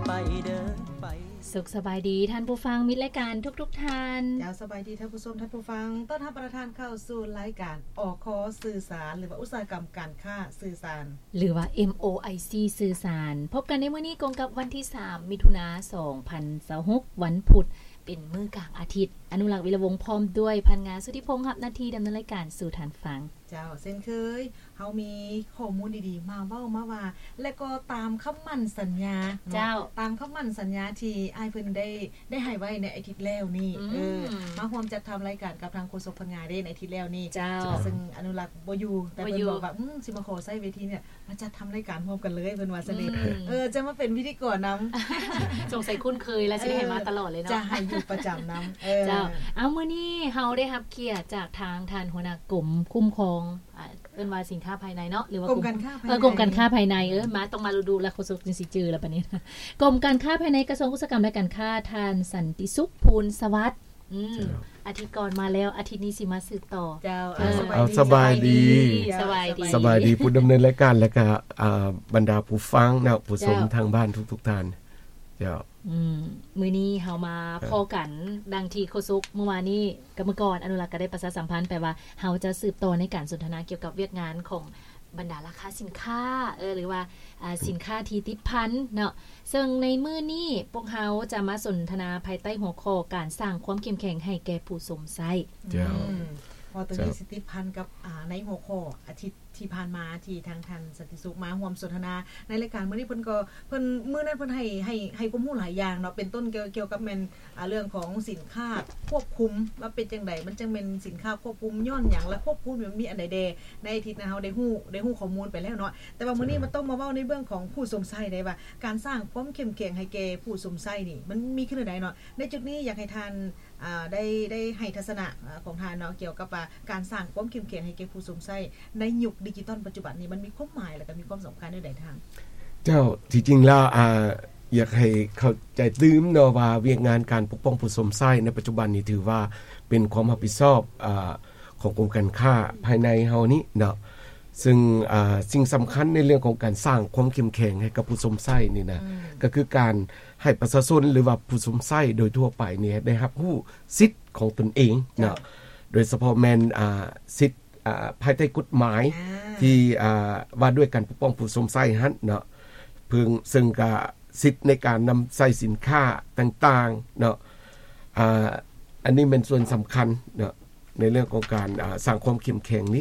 ไปเด้อไปสุขสบายดีท่านผู้ฟังมิตรรายการทุกท่านยาวสบายดีท่านผู้ชมท่านผู้ฟังต้อนรับประทานเข้าสู่รายการอคสื่อสารหรือว่าอุตสาหกรรมการค้าสื่อสารหรือว่า MOIC สื่อสารพบกันในมื้อนี้ตรงกับวันที่3มิถุนายน2026วันพุธเป็นมื้อกลางอาทิตย์อนุรักษ์วิรวงศ์พร้อมด้วยพันงานสุทธิพงษ์รับหน้าที่ดำเนินรายการสู่ท่านฟังเจ้าเช่นเคยเฮามีข้อมูลดีๆมาเว้ามาว่าและก็ตามคำมั่นสัญญาเจ้าตามคำมั่นสัญญาที่อ้ายเพิ่นได้ให้ไว้ในอาทิตย์แล้วนี่มาร่วมจัดทำรายการกับทางโฆษกพังงาได้ในอาทิตย์แล้วนี่เจ้าซึ่งอนุรักษ์บ่อยู่แต่เพิ่นบอกว่าสิมาขอใช้เวทีเนี่ยมาจัดทำรายการร่วมกันเลยเพิ่นว่าซะนี่จะมาเป็นพิธีกรนำสงสัยคุ้นเคยแล้วสิให้มาตลอดเลยเนาะจะให้อยู่ประจำนำเจ้าเอามื้อนี้เฮาได้รับเกียรติจากทางท่านหัวหน้ากลุ่มคุ้มครองเอิ้นว่าสินค้าภายในเนาะหรือว่ากรมการค้าภายในกรมการค้าภายในมาต้องมาดูแลโฆษกจังสิจื้อแล้วปานนี้กรมการค้าภายในกระทรวงอุตสาหกรรมและการค้าท่านสันติสุขภูลสวัสดิ์อาทิตย์ก่อนมาแล้วอาทิตย์นี้สิมาสืบต่อเจ้าสบายดีสบายดีผู้ดำเนินรายการและก็บรรดาผู้ฟังนะผู้ชมทางบ้านทุกๆท่านเจ้ามื้อนี้เฮามาพอกันดังที่โฆษกเมื่อวานนี้กรรมกรอนุรักษ์ก็ได้ประชาสัมพันธ์ไปว่าเฮาจะสืบต่อในการสนทนาเกี่ยวกับเวียกงานของบรรดาราคาสินค้าหรือว่าสินค้าที่ติดพันเนาะซึ่งในมื้อนี้พวกเฮาจะมาสนทนาภายใต้หัวข้อการสร้างความเข้มแข็งให้แก่ผู้สมไส้พอตัวนี้สิติพันธ์กับในหัวข้ออาทิตย์ที่ผ่านมาที่ทางท่านสันติสุขมาร่วมสนทนาในรายการมื้อนี้เพิ่นมื้อนั้นเพิ่นให้ความรู้หลายอย่างเนาะเป็นต้นเกี่ยวกับแม่นเรื่องของสินค้าควบคุมว่าเป็นจังได๋มันจังเป็นสินค้าควบคุมย้อนหยังและควบคุมมันมีอันใดแดในอาทิตย์นั้นเฮาได้ฮู้ข้อมูลไปแล้วเนาะแต่ว่ามื้อนี้มันต้องมาเว้าในเรื่องของผู้สมไส้ได้ว่าการสร้างความเข้มแข็งให้แก่ผู้สมไส้นี่มันมีขึ้นได้เนาะในจุดนี้อยากให้ท่านได้ให้ทัศนะของท่านเนาะเกี่ยวกับการสร้างความเข้มแข็งให้แก่ผู้สมไส้ในยุคดิจิทัลปัจจุบันนี้มันมีความหมายและก็มีความสำคัญในใดทางเจ้าจริงๆแล้วอยากให้เข้าใจตื้มเนาะว่าเวียกงานการปกป้องผู้สมไส้ในปัจจุบันนี้ถือว่าเป็นความรับผิดชอบของกรมการค้าภายในเฮานี้เนาะซึ่งสิ่งสำคัญในเรื่องของการสร้างความเข้มแข็งให้กับผู้สมไส้นี่นะก็คือการให้ประชาชนหรือว่าผู้สมไส้โดยทั่วไปเนี่ยได้รับรู้สิทธิ์ของตนเองเนาะโดยเฉพาะแม่นสิทธิ์ภายใต้กฎหมายที่ว่าด้วยการปกป้องผู้สมไส้หั่นเนาะซึ่งก็สิทธิ์ในการนำใส่สินค้าต่างๆเนาะอันนี้เป็นส่วนสำคัญเนาะในเรื่องของการสร้างความเข้มแข็งนี้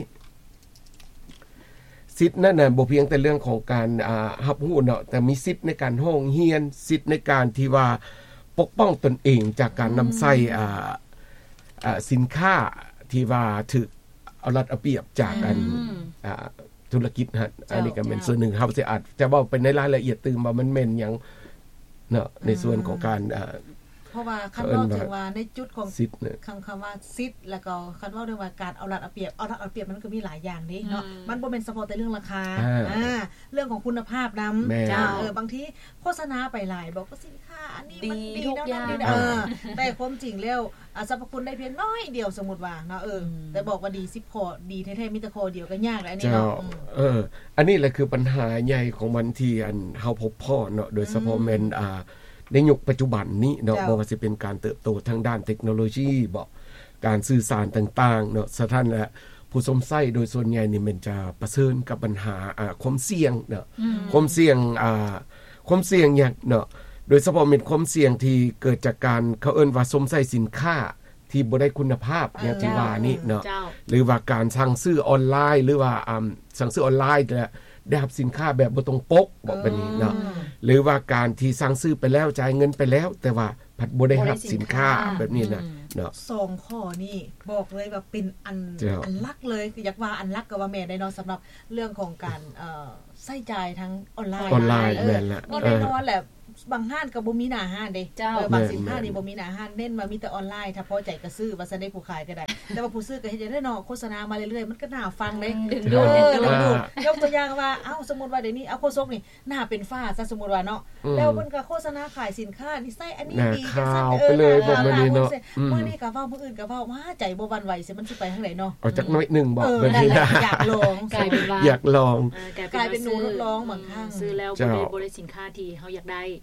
สิทธิ์นั่นน่ะบ่เพียงแต่เรื่องของการรับรู้เนาะแต่มีสิทธิ์ในการร้องเรียนสิทธิ์ในการที่ว่าปกป้องตนเองจากการนำใส่สินค้าที่ว่าถูกเอารัดเอาเปรียบจากธุรกิจฮะอันนี้ก็เป็นส่วนหนึ่งครับอาจจะเว้าเป็นในรายละเอียดตื่มว่ามันแม่นหยังเนาะในส่วนของการเพราะว่าคันเว้าถึงว่าในจุดของคำว่าสิทธิ์แล้วก็คันเว้าเรื่องว่าการเอารัดเอาเปรียบมันก็มีหลายอย่างเด้เนาะมันบ่แม่นเฉพาะแต่เรื่องราคาเรื่องของคุณภาพนำบางทีโฆษณาไปหลายบอกว่าสินค้าอันนี้มันดีทุกอย่างแต่ความจริงแล้วสรรพคุณได้เพียงน้อยเดียวสมมุติว่าเนาะแต่บอกว่าดี10ข้อดีแท้ๆมีแต่ข้อเดียวก็ยากแล้วอันนี้เนาะอันนี้แหละคือปัญหาใหญ่ของมันที่เฮาพบพ่อเนาะโดยเฉพาะแม่นในยุคปัจจุบันนี้เนาะบ่ว่าสิเป็นการเติบโตทางด้านเทคโนโลยีบ่การสื่อสารต่างๆเนาะสถานและผู้สมไส้โดยส่วนใหญ่นี่มันจะประเสริญกับปัญหาความเสี่ยงเนาะความเสี่ยงอย่างเนาะโดยเฉพาะเป็นความเสี่ยงที่เกิดจากการเขาเอิ้นว่าสมไส้สินค้าที่บ่ได้คุณภาพอย่างที่ว่านี่เนาะหรือว่าการสั่งซื้อออนไลน์หรือว่าสั่งซื้อออนไลน์และได้รับสินค้าแบบบ่ตรงปกบอกแบบนี้เนาะหรือว่าการที่สั่งซื้อไปแล้วจ่ายเงินไปแล้วแต่ว่าผัดบ่ได้รับสินค้าแบบนี้นะเนาะ 2ข้อนี่บอกเลยว่าเป็นอันลักเลยอยากว่าอันลักก็ว่าแม่ได้เนาะสำหรับเรื่องของการใช้จ่ายทั้งออนไลน์แม่นละแน่นอนแหละบางห้านก็บ่มีหน้าห้านเด้บางสินค้านี่บ่มีหน้าห้านเน้นว่ามีแต่ออนไลน์ถ้าพอใจก็ซื้อว่าซั่นได้ผู้ขายก็ได้แต่ว่าผู้ซื้อก็เฮ็ดได้เนาะโฆษณามาเรื่อยๆมันก็น่าฟังเด้ดึงดูดยกตัวอย่างว่าสมมุติว่าเดี๋ยวนี้โฆษกนี่หน้าเป็นฟ้าซะสมมุติว่าเนาะแล้วมันก็โฆษณาขายสินค้านี่ใส่อันนี้ดีจังซั่นไปเลยบ่มื้อนี้เนาะมื้อนี้ก็เว้ามื้ออื่นก็เว้าว่าใจบ่หวั่นไหวสิมันสิไปทางไหนเนาะเอาจักน้อยนึงบอกแบบนี้อยากลองกลายเป็นว่าอยากลองกลายเป็นหนูทดลองบางครั้งซื้อแล้วบ่ได้สินค้าที่เฮาอยากได้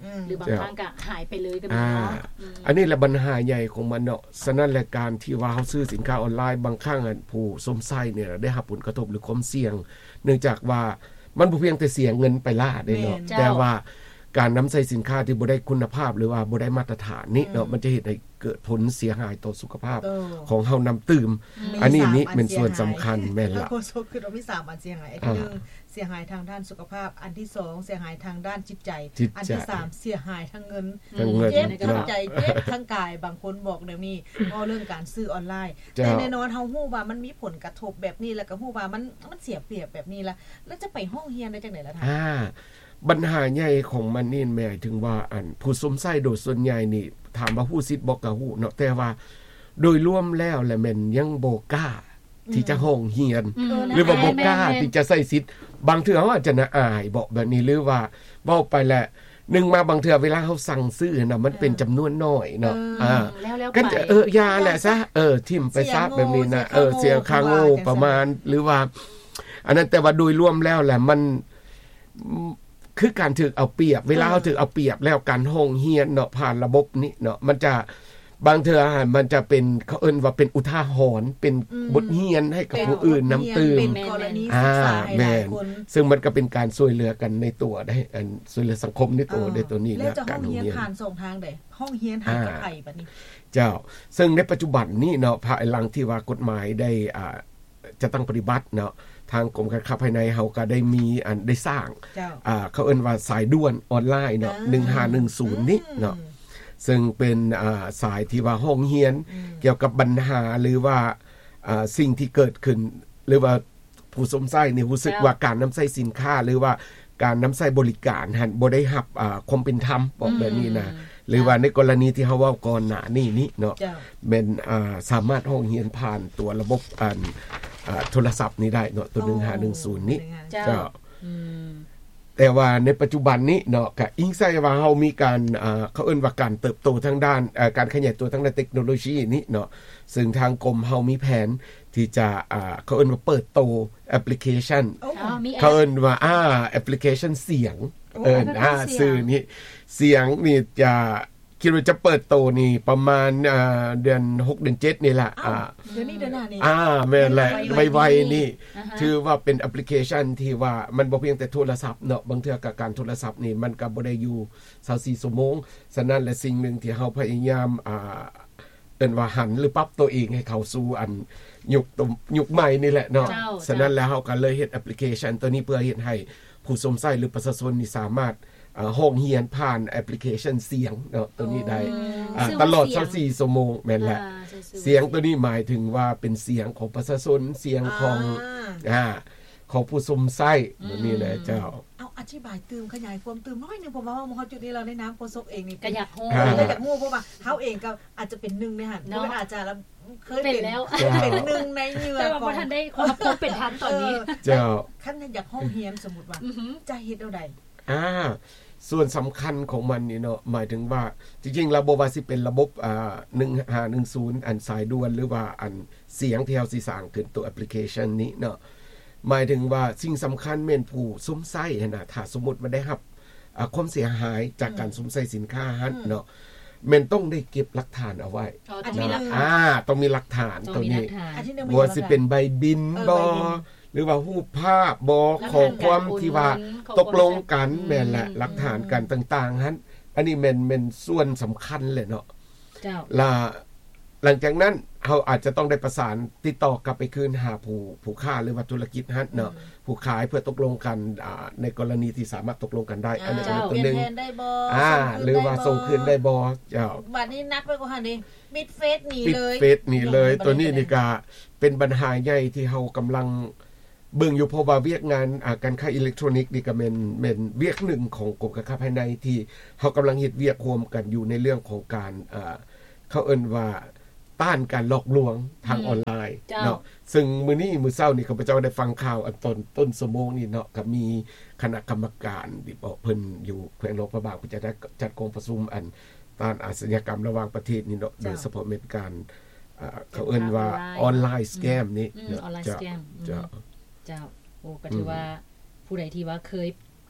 หรือบางครั้งก็หายไปเลยก็มีเนาะอันนี้แหละปัญหาใหญ่ของมันเนาะฉะนั้นแหละการที่ว่าเฮาซื้อสินค้าออนไลน์บางครั้งผู้สมไส้เนี่ยได้รับผลกระทบหรือความเสี่ยงเนื่องจากว่ามันบ่เพียงแต่เสียเงินไปล่าได้เนาะแต่ว่าการนำใส่สินค้าที่บ่ได้คุณภาพหรือว่าบ่ได้มาตรฐานนี่เนาะมันจะเฮ็ดให้เกิดผลเสียหายต่อสุขภาพของเฮานำตื่มอันนี้นี่เป็นส่วนสำคัญแม่นล่ะคือเรามี3อันเสียหายอันที่1เสียหายทางด้านสุขภาพอันที่2เสียหายทางด้านจิตใจอันที่3เสียหายทางเงินเจ็บทั้งใจเจ็บทั้งกายบางคนบอกเดี๋ยวนี้ก็เรื่องการซื้อออนไลน์แต่แน่นอนเฮาฮู้ว่ามันมีผลกระทบแบบนี้แล้วก็ฮู้ว่ามันเสียเปรียบแบบนี้แล้วจะไปห้องเรียนได้จังได๋ล่ะท่านปัญหาใหญ่ของมันนี่หมายถึงว่าผู้สมไส้โดยส่วนใหญ่นี่ถามว่าผู้สิทธิ์บ่ก็ฮู้เนาะแต่ว่าโดยรวมแล้วแหละแม่นยังบ่กล้าที่จะห้องเรียนหรือว่าบ่กล้าที่จะใช้สิทธิ์บางเทื่อเฮาอาจจะน่าอายบอกแบบนี้หรือว่าเว้าไปแล้วนึงมาบางเทื่อเวลาเฮาสั่งซื้อน่ะมันเป็นจำนวนน้อยเนาะก็จะยาแหละซะทิ่มไปซะแบบนี้นะเสียค่าโง่ประมาณหรือว่าอันนั้นแต่ว่าโดยรวมแล้วแหละมันคือการถูกเอาเปรียบเวลาเขาถูกเอาเปรียบแล้วการห้องเรียนเนาะผ่านระบบนี้เนาะมันจะบางเทื่อมันจะเป็นเขาเอิ้นว่าเป็นอุทาหรณ์เป็นบทเรียนให้กับผู้อื่นนำตื่นเป็นกรณีศึกษาให้หลายคนซึ่งมันก็เป็นการช่วยเหลือกันในตัวได้ช่วยเหลือสังคมในตัวได้ตัวนี้แล้วการห้องเรียนผ่าน2ทางได้ห้องเรียนทางกับไผบัดนี้เจ้าซึ่งในปัจจุบันนี้เนาะภายหลังที่ว่ากฎหมายได้จะต้องปฏิบัติเนาะทางกรมการค้าภายในเฮาก็ได้มีได้สร้างเขาเอิ้นว่าสายด่วนออนไลน์เนาะ1510นี่เนาะซึ่งเป็นสายที่ว่าห้องเรียนเกี่ยวกับปัญหาหรือว่าสิ่งที่เกิดขึ้นหรือว่าผู้สมไส้นี่รู้สึกว่าการนำใช้สินค้าหรือว่าการนำใช้บริการหันบ่ได้รับความเป็นธรรมบอกแบบนี้นะหรือว่าในกรณีที่เฮาเว้าก่อนหน้านี้เนาะเป็นสามารถห้องเรียนผ่านตัวระบบโทรศัพท์นี้ได้เนาะตัว1510นี้เจ้าแต่ว่าในปัจจุบันนี้เนาะก็อิงใส่ว่าเฮามีการเขาเอิ้นว่าการเติบโตทางด้านการขยายตัวทางด้านเทคโนโลยีนี้เนาะซึ่งทางกรมเฮามีแผนที่จะเขาเอิ้นว่าเปิดโตแอปพลิเคชันเขาเอิ้นว่าแอปพลิเคชันเสียงสื่อนี้เสียงนี่จะคิดว่าจะเปิดโตนี่ประมาณเดือน6เดือน7นี่แหละเดือนนี้เดือนหน้านี่แม่นแหละไวๆนี่ถือว่าเป็นแอปพลิเคชันที่ว่ามันบ่เพียงแต่โทรศัพท์เนาะบางเทื่อกับการโทรศัพท์นี่มันก็บ่ได้อยู่24ชั่วโมงฉะนั้นและสิ่งนึงที่เฮาพยายามเอิ้นว่าหันหรือปรับตัวเองให้เข้าสู่ยุคใหม่นี่แหละเนาะฉะนั้นแล้วเฮาก็เลยเฮ็ดแอปพลิเคชันตัวนี้เพื่อเฮ็ดให้ผู้สมไส้หรือประชาชนนี่สามารถห้องเรียนผ่านแอปพลิเคชันเสียงเนาะตัวนี้ได้ตลอด24ชั่วโมงแม่นแหละเสียงตัวนี้หมายถึงว่าเป็นเสียงของประชาชนเสียงของผู้สมไส้ตัวนี้แหละเจ้าเอาอธิบายตื่มขยายความตื่มน้อยนึงผมว่าเฮาจุดนี้เราในน้ำโคซกเองนี่ก็อยากฮู้เลยอยากฮู้เพราะว่าเฮาเองก็อาจจะเป็น1ในหั่นเพราะอาจารย์แล้วเคยเป็นแล้วเป็น1ในเหยื่อของแต่ว่าบ่ทันได้ความพบเป็นทันตอนนี้เจ้าคั่นอยากห้องเรียนสมมุติว่าจะเฮ็ดเอาใดส่วนสำคัญของมันนี่เนาะหมายถึงว่าจริงๆระบบว่าสิเป็นระบบ1510อันสายด่วนหรือว่าอันเสียงที่เฮาสิสร้างขึ้นตัวแอปพลิเคชันนี้เนาะหมายถึงว่าสิ่งสำคัญแม่นผู้สมไส้นะถ้าสมมุติว่าได้รับความเสียหายจากการสมไส้สินค้าหันเนาะแม่นต้องได้เก็บหลักฐานเอาไว้ต้องมีหลักฐานตัวนี้ว่าสิเป็นใบบินบ่หรือว่ารูปภาพบอกข้อความที่ว่าตกลงกันแม่นแหละหลักฐานกันต่างๆหั่นอันนี้แม่นส่วนสำคัญเลยเนาะเจ้าหลังจากนั้นเฮาอาจจะต้องได้ประสานติดต่อกลับไปคืนหาผู้ค้าหรือว่าธุรกิจหั่นเนาะผู้ขายเพื่อตกลงกันในกรณีที่สามารถตกลงกันได้อันนี้เป็นตัวนึงหรือว่าส่งคืนได้บ่เจ้าบัดนี้นัดไว้ก่อนนี่ปิดเฟซหนีเลย ตัวนี้นี่ก็เป็นปัญหาใหญ่ที่เฮากำลังเบิ่งอยู่เพราะว่าเวียกงานการค้าอิเล็กทรอนิกส์นี่ก็เป็นเวียกหนึ่งของกรมการค้าภายในที่เฮากำลังเฮ็ดเวียกร่วมกันอยู่ในเรื่องของการเขาเอิ้นว่าต้านการหลอกลวงทางออนไลน์เนาะซึ่งมื้อนี้มื้อเช้านี่ข้าพเจ้าได้ฟังข่าวอันต้นชั่วโมงนี่เนาะก็มีคณะกรรมการที่เพิ่นอยู่แขวงหลวงพระบางเพิ่นจะได้จัดกองประชุมอันต้านอาชญากรรมระหว่างประเทศนี่เนาะโดยเฉพาะเป็นการเขาเอิ้นว่าออนไลน์สแกมนี่ออนไลน์สแกมเจ้าโอ้ก็ถือว่าผู้ใดที่ว่าเคย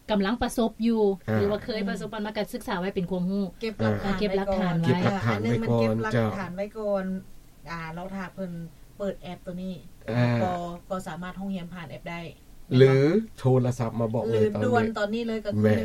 กําลังประสบอยู่หรือว่าเคยประสบมันมาก็ศึกษาไว้เป็นความรู้เก็บหลักฐานไว้อันนึงมันเก็บหลักฐานไว้ก่อนเราถ้าเพิ่นเปิดแอปตัวนี้ก็สามารถห้องเรียนผ่านแอปได้หรือโทรศัพท์มาบอกเลยตอนนี้ด่วนตอนนี้เลยก็คือ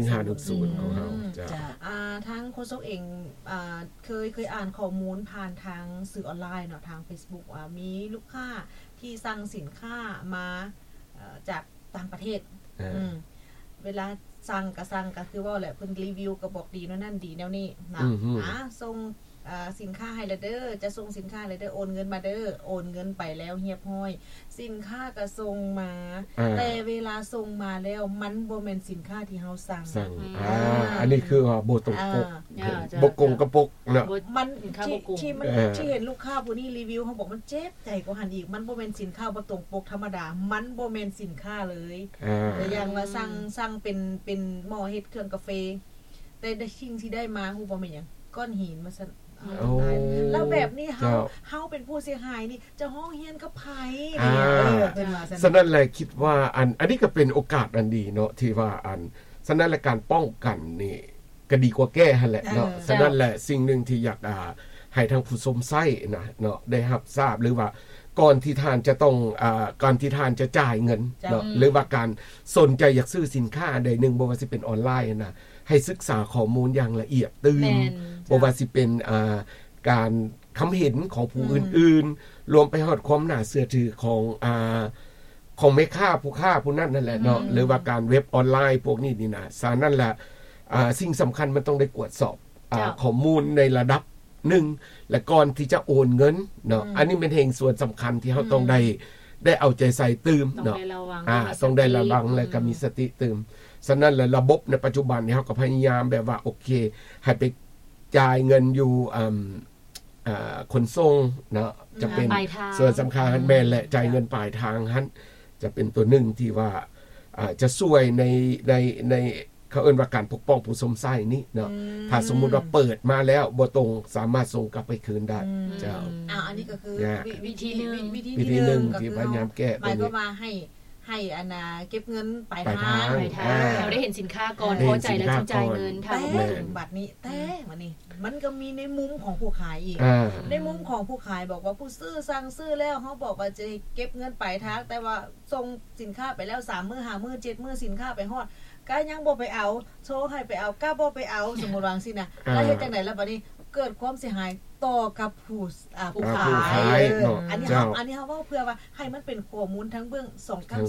1510ของเฮาจ้ะทางโฆษกเองเคยอ่านข้อมูลผ่านทางสื่อออนไลน์เนาะทาง Facebook ว่ามีลูกค้าที่สั่งสินค้ามาจากต่างประเทศเวลาสั่งก็คือว่าแหละเพิ่นรีวิวก็บอกดีนั่นดีแนวนี้นะส่งสินค้าให้แล้วเด้อจะส่งสินค้าเลยเด้อโอนเงินมาเด้อโอนเงินไปแล้วเรียบร้อยสินค้าก็ส่งมาแต่เวลาส่งมาแล้วมันบ่แม่นสินค้าที่เฮาสั่งอันนี้คือว่าบ่ตรงปกบ่กงกระปกเนาะมันที่เห็นลูกค้าผู้นี้รีวิวเขาบอกมันเจ็บใจกว่าหันอีกมันบ่แม่นสินค้าบ่ตรงปกธรรมดามันบ่แม่นสินค้าเลยอย่างว่าสั่งเป็นหม้อเฮ็ดเครื่องกาแฟแต่สิ่งที่ได้มาฮู้บ่แม่นหยังก้อนหินมาซั่นแล้วแบบนี้เฮาเป็นผู้เสียหายนี่จะฮ้องเฮียนกับไผเป็นว่าซั่นนั้นแหละคิดว่าอันนี้ก็เป็นโอกาสอันดีเนาะที่ว่าฉะนั้นและการป้องกันนี่ก็ดีกว่าแก้หั่นแหละเนาะฉะนั้นแหละสิ่งนึงที่อยากให้ทางผู้สมไส้นะเนาะได้รับทราบหรือว่าก่อนที่ท่านจะต้องก่อนที่ท่านจะจ่ายเงินเนาะหรือว่าการสนใจอยากซื้อสินค้าใดนึงบ่ว่าสิเป็นออนไลน์นะให้ศึกษาข้อมูลอย่างละเอียดตื่นบ่ว่าสิเป็นการคำเห็นของผู้อื่นๆรวมไปฮอดความน่าเชื่อถือของแม่ค้าผู้ค้าผู้นั้นนั่นแหละเนาะหรือว่าการเว็บออนไลน์พวกนี้นี่นะสารนั่นแหละสิ่งสำคัญมันต้องได้ตรวจสอบข้อมูลในระดับนึงและก่อนที่จะโอนเงินเนาะอันนี้เป็นแห่งส่วนสำคัญที่เฮาต้องได้เอาใจใส่ตื่มเนาะต้องได้ระวังและก็มีสติตื่มฉะนั้นแล้วระบบในปัจจุบันนี้เฮาก็พยายามแบบว่าโอเคให้ไปจ่ายเงินอยู่ขนส่งเนาะจะเป็นส่วนสำคัญแม่นและจ่ายเงินปลายทางหั่นจะเป็นตัวหนึ่งที่ว่าจะช่วยในเขาเอิ้นว่าการปกป้องผู้สมไส้นี้เนาะถ้าสมมุติว่าเปิดมาแล้วบ่ตรงสามารถส่งกลับไปคืนได้เจ้าอันนี้ก็คือวิธีนึงที่พยายามแก้หมายก็ว่าให้เก็บเงินปลายทางเราได้เห็นสินค้าก่อนพอใจแล้วจึงจ่ายเงินถ้าบ่ถึงบัดนี้แต่มันนี่มันก็มีในมุมของผู้ขายอีกในมุมของผู้ขายบอกว่าผู้ซื้อสั่งซื้อแล้วเฮาบอกว่าจะเก็บเงินปลายทางแต่ว่าส่งสินค้าไปแล้ว3มื้อ5มื้อ7มื้อสินค้าไปฮอดก็ยังบ่ไปเอาโชว์ให้ไปเอาก็บ่ไปเอาสมมุติว่าจังซี่นะแล้วเฮ็ดจังได๋ล่ะบัดนี้เกิดความเสียหายต่อกับผู้ขายอันนี้เฮาเว้าเพื่อว่าให้มันเป็นข้อมูลทั้งเบื้อง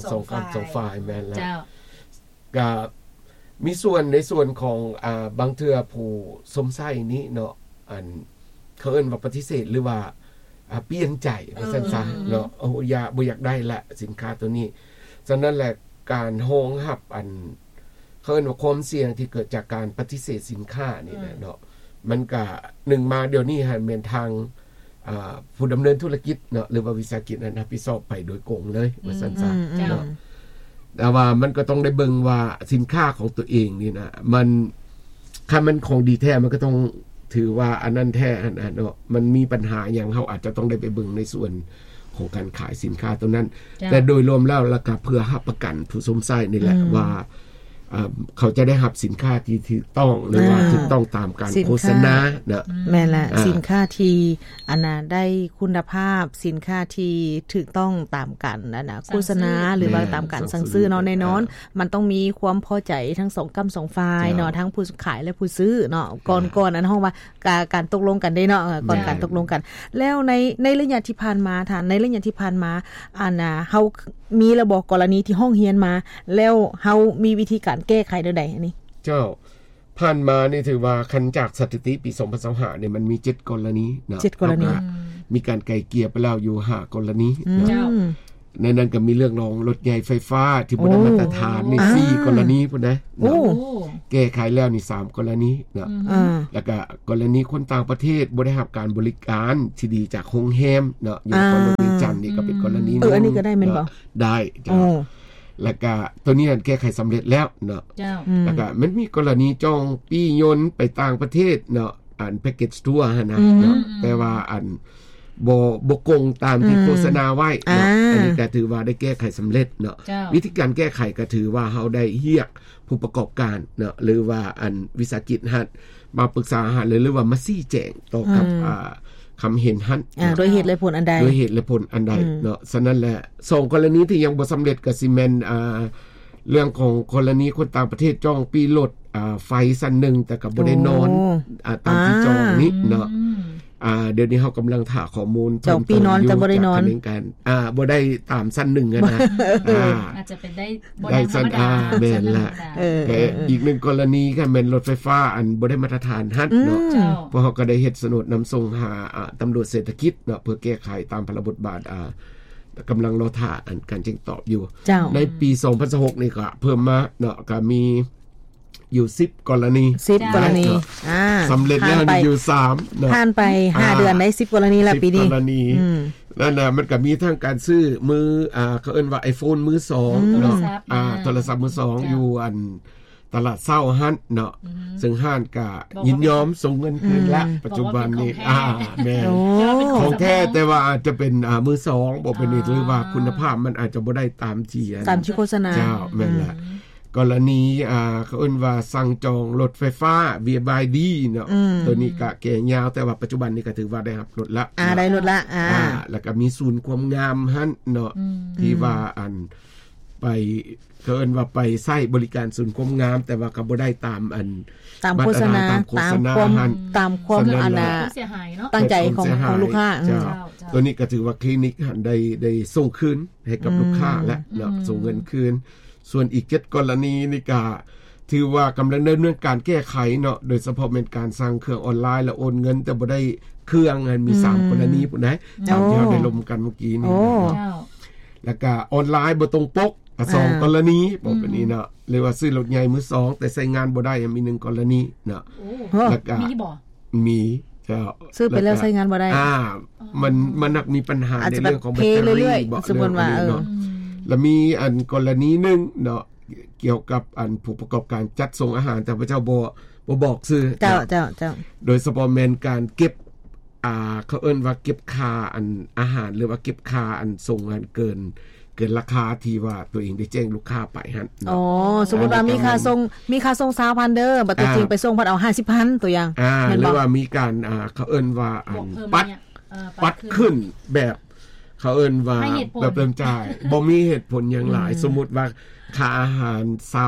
2ฝ่ายแม่นแล้วก็มีส่วนในส่วนของบางเทื่อผู้สมไส้นี้เนาะเขาเอิ้นว่าปฏิเสธหรือว่าเปลี่ยนใจว่าซั่นซะเนาะบ่อยากได้ละสินค้าตัวนี้ฉะนั้นแหละการโฮงรับเขาเอิ้นว่าความเสี่ยงที่เกิดจากการปฏิเสธสินค้านี่แหละเนาะมันก็1มาเดี๋ยวนี้แม่นทางผู้ดำเนินธุรกิจเนาะหรือว่าวิสาหกิจนั้นรับผิดชอบไปโดยกงเลยว่าซั่นซะเนาะแต่ว่ามันก็ต้องได้เบิ่งว่าสินค้าของตัวเองนี่นะมันถ้ามันของดีแท้มันก็ต้องถือว่าอันนั้นแท้อันนั้นเนาะมันมีปัญหาหยังเฮาอาจจะต้องได้ไปเบิ่งในส่วนของการขายสินค้าตัวนั้นแต่โดยรวมแล้วราคาเพื่อรับประกันผู้สมไส้นี่แหละว่าเขาจะได้รับสินค้าที่ถูกต้องหรือว่าถูกต้องตามการโฆษณาเนาะแม่นละสินค้าที่ได้คุณภาพสินค้าที่ถูกต้องตามกันนะโฆษณาหรือว่าตามการสั่งซื้อเนาะแน่นอนมันต้องมีความพอใจทั้ง2กำ2ฝ่ายเนาะทั้งผู้ขายและผู้ซื้อเนาะก่อนอันเฮาว่าการตกลงกันได้เนาะก่อนการตกลงกันแล้วในระยะที่ผ่านมาท่านในระยะที่ผ่านมาเฮามีระบบกรณีที่ห้องเรียนมาแล้วเฮามีวิธีการแก้ไขใดๆอันนี้เจ้าผ่านมานี่ถือว่าคันจากสถิติปี2025เนี่ยมันมี7กรณีเนาะ 7กรณีมีการไกล่เกลี่ยไปแล้วอยู่5กรณีเนาะในนั้นก็มีเรื่องรองรถใหญ่ไฟฟ้าที่บ่ได้มาตรฐานนี่4กรณีพุ่นนะแก้ไขแล้วนี่3กรณีเนาะแล้วก็กรณีคนต่างประเทศบ่ได้รับการบริการที่ดีจากโรงแรมเนาะอย่างกรณีจันทร์นี่ก็เป็นกรณีนึงอันนี้ก็ได้แม่นบ่ได้จ้ะแล้วก็ตัวนี้แก้ไขสำเร็จแล้วเนาะแล้วก็มันมีกรณีจองปียนต์ไปต่างประเทศเนาะแพ็กเกจทัวร์นะเนาะแปลว่าบ่กงตามที่โฆษณาไว้เนาะอันนี้ก็ถือว่าได้แก้ไขสำเร็จเนาะวิธีการแก้ไขก็ถือว่าเฮาได้เรียกผู้ประกอบการเนาะหรือว่าอันวิสาหกิจหัดมาปรึกษาหาหรือว่ามาชี้แจงต่อกับคำเห็นหันโดยเหตุและผลอันใดโดยเหตุและผลอันใดเนาะฉะนั้นแหละ2กรณีที่ยังบ่สำเร็จก็สิแม่นเรื่องของกรณีคนต่างประเทศจองปีรถไฟสั้นหนึ่งแต่ก็บ่ได้นอนตามที่จองนี้เนาะเดี๋ยวนี้เฮากำลังหาข้อมูลจองปีนอนแต่บ่ได้นอนกันบ่ได้ตามสั้น1นะอาจจะเป็นได้สั้นแม่นละอีก1กรณีก็แม่นรถไฟฟ้าอันบ่ได้มาตรฐานหัดเนาะเพราะเฮาก็ได้เฮ็ดสนุดนําส่งหาตำรวจเศรษฐกิจเนาะเพื่อแก้ไขตามพระบทบาทกำลังรอท่าการแจ้งตอบอยู่ในปี2026นี่ก็เพิ่มมาเนาะก็มีอยู่10กรณี 10กรณีสำเร็จแล้วอยู่3เนาะผ่านไป5เดือนได้10กรณีแล้วปีนี้กรณีนั่นน่ะมันก็มีทั้งการซื้อมือเขาเอิ้นว่า iPhone มือ2เนาะโทรศัพท์มือ2อยู่อันตลาดเช้าฮั่นเนาะซึ่งห้านก็ยินยอมส่งเงินคืนแล้วปัจจุบันนี้แม่ของแท้แต่ว่าอาจจะเป็นมือ2บ่เป็นนี่หรือว่าคุณภาพมันอาจจะบ่ได้ตามที่โฆษณาเจ้าแม่นล่ะกรณีเขาเอิ้นว่าสั่งจองรถไฟฟ้า VBD เนาะตัวนี้ก็แก่ยาวแต่ว่าปัจจุบันนี้ก็ถือว่าได้รับรถละได้รถละแล้วก็มีศูนย์ความงามหั่นเนาะที่ว่าอันไปเขาเอิ้นว่าไปใช้บริการศูนย์ความงามแต่ว่าก็บ่ได้ตามโฆษณาตามความเสียหายเนาะตั้งใจของลูกค้าตัวนี้ก็ถือว่าคลินิกหันได้ส่งคืนให้กับลูกค้าและเนาะส่งเงินคืนส่วนอีก7กรณีนี่ก็ถือว่ากำลังดำเนินการแก้ไขเนาะโดยเฉพาะเป็นการสร้างเครื่องออนไลน์และโอนเงินแต่บ่ได้เครื่องมี3กรณีพุ่นนะตามที่เราได้ลงกันเมื่อกี้นี้แล้วก็ออนไลน์บ่ตรงปก2กรณีบ่เป็นนี้เนาะเรียกว่าซื้อรถใหญ่มือ2แต่ใช้งานบ่ได้มี1กรณีเนาะแล้วก็มีเจ้าซื้อไปแล้วใช้งานบ่ได้มันนักมีปัญหาในเรื่องของแบตเตอรี่บ่สมมุติว่าแล้วมีอันกรณีนึงเนาะเกี่ยวกับอันผู้ประกอบการจัดส่งอาหารแต่พระเจ้าบ่บอกชื่อเจ้าโดยเฉพาะแม่นการเก็บเขาเอิ้นว่าเก็บค่าอันอาหารหรือว่าเก็บค่าอันส่งอันเกินราคาที่ว่าตัวเองได้แจ้งลูกค้าไปหั่นสมมุติว่ามีค่าส่ง 20,000 เด้อบัดตัวจริงไปส่งพัดเอา 50,000 ตัวอย่างหรือว่ามีการเขาเอิ้นว่าอันปัดขึ้นแบบเขาเอิ้นว่าแบบเติมจ่ายบ่มีเหตุผลอย่างหลายสมมุติว่าค่าอาหาร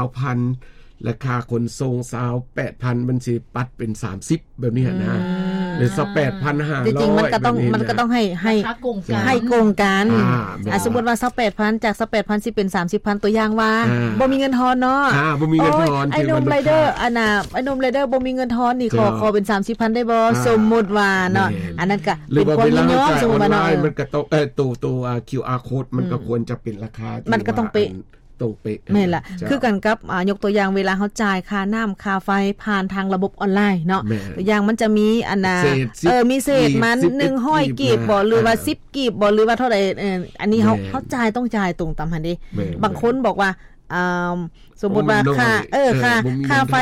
20,000 และค่าขนส่ง 28,000 มันสิปัดเป็น30แบบนี้นะหรือ 28,500 จริงๆมันก็ต้องให้โกงกันสมมุติว่า 28,000 จาก 28,000 สิเป็น 30,000 ตัวอย่างว่าบ่มีเงินทอนเนาะบ่มีเงินทอนไอ้นมไรเดอร์ไอ้นมไรเดอร์บ่มีเงินทอนนี่ขอเป็น 30,000 ได้บ่สมมุติว่าเนาะอันนั้นก็เป็นความยินยอมสมมุติว่ามันก็ต้องตัว QR code มันก็ควรจะเป็นราคามันก็ต้องเป๊ะแม่นล่ะคือกันกับยกตัวอย่างเวลาเฮาจ่ายค่าน้ำค่าไฟผ่านทางระบบออนไลน์เนาะตัวอย่างมันจะมีอันมีเศษมัน100กีบบ่หรือว่า10กีบบ่หรือว่าเท่าใดอันนี้เฮาจ่ายต้องจ่ายตรงตามหั่นเด้บางคนบอกว่าสมมุติว่าค่าไฟ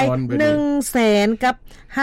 100,000 กับ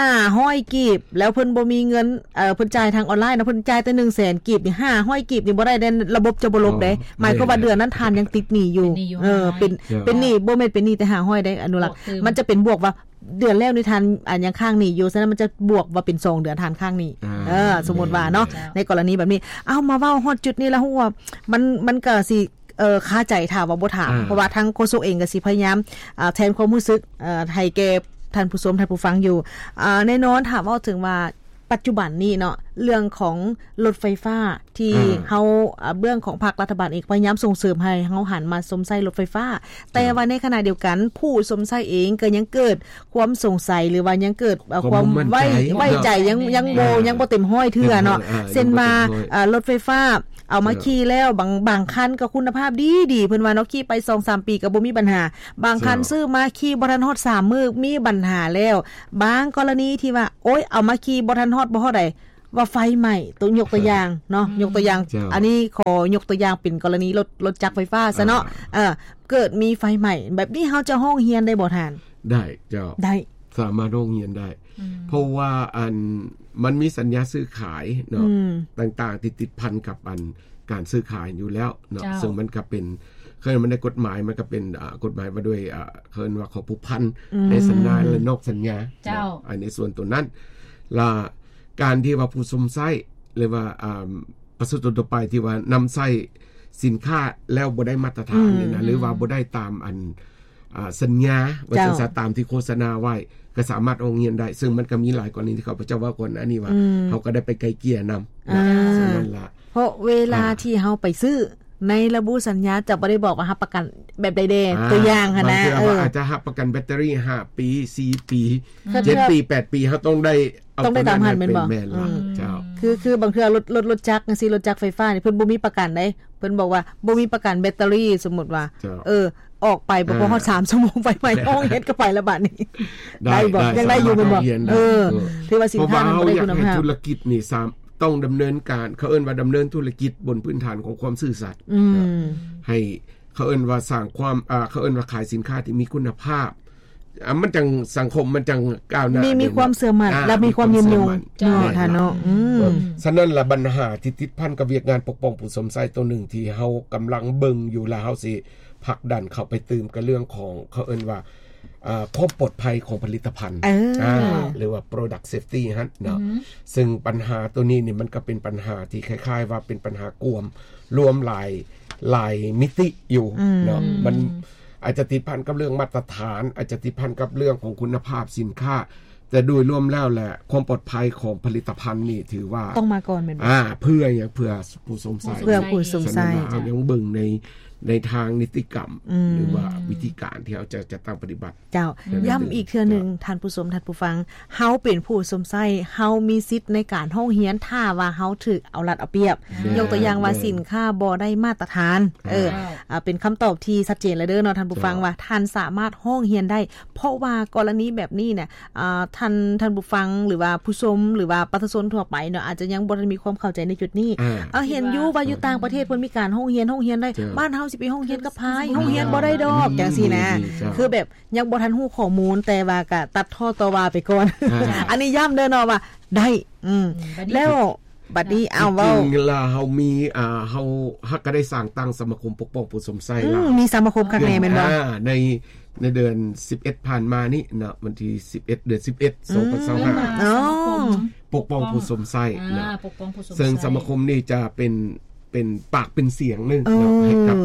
500กีบแล้วเพิ่นบ่มีเงินเพิ่นจ่ายทางออนไลน์นะเพิ่นจ่ายแต่ 100,000 กีบนี่500กีบนี่บ่ได้ระบบจะบ่ลบเด้หมายความว่าเดือนนั้นทานยังติดหนี้อยู่เป็นหนี้บ่แม่นเป็นหนี้แต่500ได้อนุรักษ์มันจะเป็นบวกว่าเดือนแล้วนี่ทานยังค้างหนี้อยู่ฉะนั้นมันจะบวกว่าเป็น2เดือนทานค้างหนี้สมมุติว่าเนาะในกรณีแบบนี้เอามาเว้าฮอดจุดนี้แล้วฮู้ว่ามันก็สิค่าใจถามว่าบ่ถามเพราะว่าทั้งโฆษกเองก็สิพยายามแทนความรู้สึกให้แก่ท่านผู้ชมท่านผู้ฟังอยู่แน่นอนถามว่าถึงว่าปัจจุบันนี้เนาะเรื่องของรถไฟฟ้าที่เฮาเบื้องของภาครัฐบาลเองพยายามส่งเสริมให้เฮาหันมาสมใช้รถไฟฟ้าแต่ว่าในขณะเดียวกันผู้สมใช้เองก็ยังเกิดความสงสัยหรือว่ายังเกิดความไว้ใจยังบ่เต็มห้อยเทื่อเนาะเส้นมารถไฟฟ้าเอามาขี่แล้วบางคันก็คุณภาพดีเพิ่นว่าเนาะขี่ไป 2-3 ปีก็บ่มีปัญหาบางคันซื้อมาขี่บ่ทันฮอด3มื้อมีปัญหาแล้วบางกรณีที่ว่าโอ๊ยเอามาขี่บ่ทันฮอดบ่เท่าใดว่าไฟใหม่ตัวยกตัวอย่างเนาะยกตัวอย่างอันนี้ขอยกตัวอย่างเป็นกรณีรถจักรไฟฟ้าซะเนาะเกิดมีไฟใหม่แบบนี้เฮาจะฮ้องเฮียนได้บ่ทานได้เจ้าได้สามารถโรงเรียนได้เพราะว่ามันมีสัญญาซื้อขายเนาะต่างๆที่ติดพันกับการซื้อขายอยู่แล้วเนาะซึ่งมันก็เป็นเคยมันในกฎหมายมันก็เป็นกฎหมายมาด้วยเคยว่าขอผูกพันในสัญญาและนอกสัญญาอันในส่วนตัวนั้นละการที่ว่าผู้สมไส้หรือว่าประสบต่อไปที่ว่านำไส้สินค้าแล้วบ่ได้มาตรฐานนี่นะหรือว่าบ่ได้ตามสัญญาว่าจะตามที่โฆษณาไว้ก็สามารถเอาเงินได้ซึ่งมันก็มีหลายกรณีที่เขาพระเจ้าว่าก่อนอันนี้ว่าเขาก็ได้ไปไกลเกลี่ยนำนั่นล่ะเพราะเวลาที่เฮาไปซื้อในระบุสัญญาจะบ่ได้บอกว่ารับประกันแบบใดๆตัวอย่างหั่นนะอาจจะรับประกันแบตเตอรี่5ปี4ปี7ปี8ปีเฮาต้องได้ตามหันแม่นบ่เจ้าคือบางเทื่อรถจักรจังซี่รถจักรไฟฟ้านี่เพิ่นบ่มีประกันได้เพิ่นบอกว่าบ่มีประกันแบตเตอรี่สมมุติว่าออกไปบ่พอฮอด3ชั่วโมงไฟไหม้ห้องเฮ็ดก็ไปแล้วบัดนี้ได้บ่ยังได้อยู่แม่นบ่ถือว่าสินค้ามันบ่ได้คุณภาพธุรกิจนี่ต้องดำเนินการเขาเอิ้นว่าดำเนินธุรกิจบนพื้นฐานของความซื่อสัตย์ให้เขาเอิ้นว่าสร้างความเขาเอิ้นว่าขายสินค้าที่มีคุณภาพมันจังสังคมมันจังก้าวหน้ามีความเสื่อมและมีความยืนยงท่านเนาะฉะนั้นล่ะปัญหาที่ติดพันกับเวียกงานปกป้องผู้สมไส้ตัวหนึ่งที่เฮากำลังเบิ่งอยู่แล้วเฮาสิผลักดันเข้าไปตื่มกับเรื่องของเขาเอิ้นว่าความปลอดภัยของผลิตภัณฑ์หรือว่า product safety ฮะเนาะซึ่งปัญหาตัวนี้นี่มันก็เป็นปัญหาที่คล้ายๆว่าเป็นปัญหากวมรวมหลายมิติอยู่เนาะมันอาจจะติดพันกับเรื่องมาตรฐานอาจจะติดพันกับเรื่องของคุณภาพสินค้าแต่โดยรวมแล้วแหละความปลอดภัยของผลิตภัณฑ์นี่ถือว่าต้องมาก่อนแม่นเพื่ออย่างเพื่อผู้สมไส้ผู้สมไส้ยังเบิ่งในทางนิติกรรมหรือว่าวิธีการที่เราจะตั้งปฏิบัติเจ้าย้ำอีกเทื่อนึงท่านผู้ชมท่านผู้ฟังเฮาเป็นผู้สมไส้เฮามีสิทธิ์ในการห้องเรียนถ้าว่าเฮาถูกเอารัดเอาเปรียบยกตัวอย่างว่าสินค้าบ่ได้มาตรฐานเป็นคำตอบที่ชัดเจนแล้วเด้อเนาะท่านผู้ฟังว่าท่านสามารถห้องเรียนได้เพราะว่ากรณีแบบนี้เนี่ยท่านผู้ฟังหรือว่าผู้ชมหรือว่าประชาชนทั่วไปเนาะอาจจะยังบ่ได้มีความเข้าใจในจุดนี้เห็นอยู่ว่าอยู่ต่างประเทศเพิ่นมีการห้องเรียนได้บ้านเฮาสิไปห้องเรียนกับพายห้องเรียนบ่ได้ดอกจังซี่นะคือแบบยังบ่ทันฮู้ข้อมูลแต่ว่าก็ตัดท่อต่อว่าไปก่อนอันนี้ย้ำเด้อเนาะว่าได้แล้วบัดนี้เอาเว้าจริงล่ะเฮามีเฮาฮักก็ได้สร้างตั้งสมาคมปกป้องผู้สมไส้ล่ะมีสมาคมข้างในแม่นบ่ในเดือน11ผ่านมานี่เนาะวันที่11เดือน11 2025ปกป้องผู้สมไส้นะซึ่งสมาคมนี่จะเป็นปากเป็นเสียงนึงให้กับ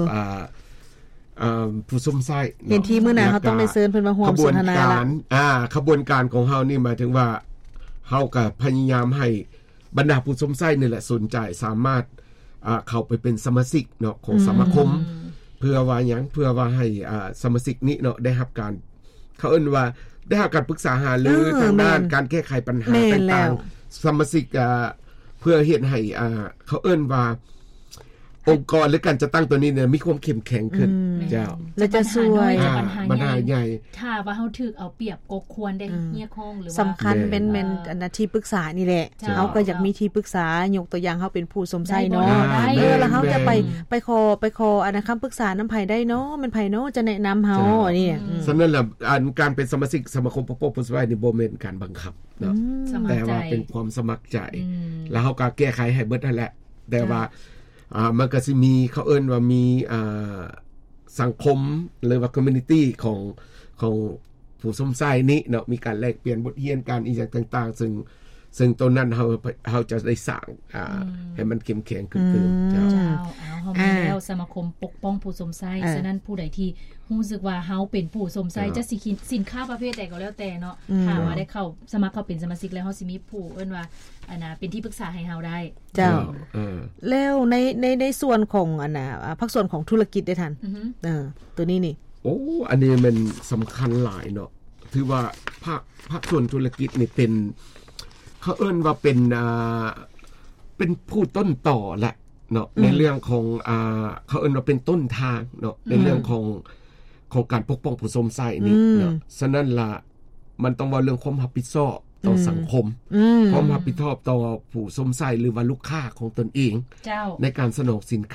ผู้สมไส้เห็นที่มื้อหน้าเฮาต้องได้เชิญเพิ่นมาร่วมสนทนาขบวนการของเฮานี่หมายถึงว่าเฮาก็พยายามให้บรรดาผู้สมไส้นี่แหละสนใจสามารถเข้าไปเป็นสมาชิกเนาะของสมาคมเพื่อว่าหยังเพื่อว่าให้สมาชิกนี้เนาะได้รับการเขาเอิ้นว่าได้รับการปรึกษาหารือทางด้านการแก้ไขปัญหาต่างๆสมาชิกเพื่อเฮ็ดให้เขาเอิ้นว่าองค์กรหรือการจะตั้งตัวนี้เนี่ยมีความเข้มแข็งขึ้นเจ้าและจะช่วยปัญหาใหญ่ถ้าว่าเฮาถูกเอาเปรียบก็ควรได้เฮียข้องหรือว่าสำคัญเป็นที่ปรึกษานี่แหละเฮาก็อยากมีที่ปรึกษายกตัวอย่างเฮาเป็นผู้สมไส้เนาะแล้วเฮาจะไปขอคำปรึกษานำไผได้เนาะมันไผเนาะจะแนะนำเฮานี่ฉะนั้นล่ะการเป็นสมาชิกสมาคมปกป้องผู้สมไส้นี่บ่แม่นการบังคับเนาะแต่ว่าเป็นความสมัครใจแล้วเฮาก็แก้ไขให้เบิดนั่นแหละแต่ว่ามันก็สิมีเขาเอิ้นว่ามีสังคมหรือว่าคอมมูนิตี้ของผู้สมไส้นี้เนาะมีการแลกเปลี่ยนบทเรียนการอีกอย่างต่างๆซึ่งตรงนั้นเฮาจะได้สร้างให้มันเข้มแข็งขึ้นเจ้าเฮามีแล้วสมาคมปกป้องผู้สมไส้ฉะนั้นผู้ใดที่รู้สึกว่าเฮาเป็นผู้สมไส้จะสิสินค้าประเภทใดก็แล้วแต่เนาะถ้าว่าได้เข้าสมัครเข้าเป็นสมาชิกแล้วเฮาสิมีผู้เอิ้นว่าเป็นที่ปรึกษาให้เฮาได้เจ้าแล้วในส่วนของภาคส่วนของธุรกิจได้ทันตัวนี้นี่อันนี้มันสำคัญหลายเนาะถือว่าภาคส่วนธุรกิจนี่เป็นเขาเอิ้นว่าเป็นผู้ต้นต่อแหละเนาะในเรื่องของเขาเอิ้นว่าเป็นต้นทางเนาะในเรื่องของการปกป้องผู้สมไส้นี่เนาะฉะนั้นล่ะมันต้องว่าเรื่องความรับผิดชอบต่อสังคมความรับผิดชอบต่อผู้สมไส้หรือว่าลูกค้าของตนเองในการสนองสินค้า